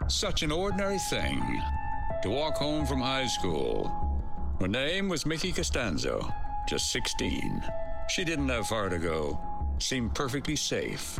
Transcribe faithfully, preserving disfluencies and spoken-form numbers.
Such an ordinary thing to walk home from high school. Her name was Mickey Costanzo, just sixteen. She didn't have far to go, seemed perfectly safe.